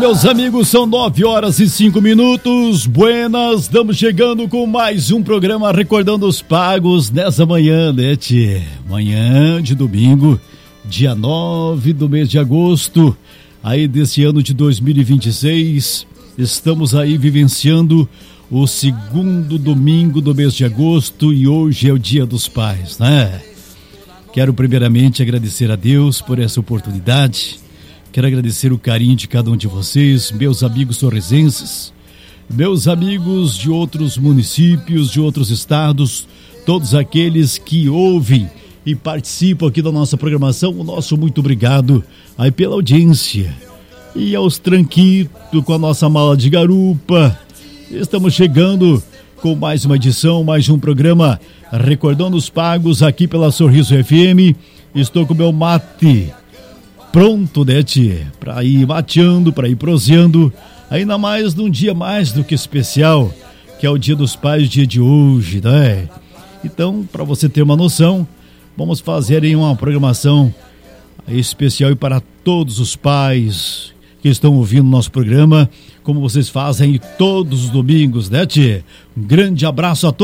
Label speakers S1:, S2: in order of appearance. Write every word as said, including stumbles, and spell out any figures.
S1: Meus amigos, são nove horas e cinco minutos. Buenas, estamos chegando com mais um programa recordando os pagos nessa manhã, né, tchê? Manhã de domingo, dia nove do mês de agosto, aí desse ano de dois mil e vinte e seis. Estamos aí vivenciando o segundo domingo do mês de agosto e hoje é o Dia dos Pais, né? Quero primeiramente agradecer a Deus por essa oportunidade. Quero agradecer o carinho de cada um de vocês, meus amigos sorrisenses, meus amigos de outros municípios, de outros estados, todos aqueles que ouvem e participam aqui da nossa programação. O nosso muito obrigado aí pela audiência. E aos tranquitos com a nossa mala de garupa, estamos chegando com mais uma edição, mais um programa recordando os pagos aqui pela Sorriso F M. Estou com o meu mate pronto, né, tchê? Pra ir mateando, pra ir proseando, ainda mais num dia mais do que especial, que é o Dia dos Pais, dia de hoje, né? Então, pra você ter uma noção, vamos fazer aí uma programação especial para todos os pais que estão ouvindo nosso programa, como vocês fazem todos os domingos, né, tchê? Um grande abraço a todos.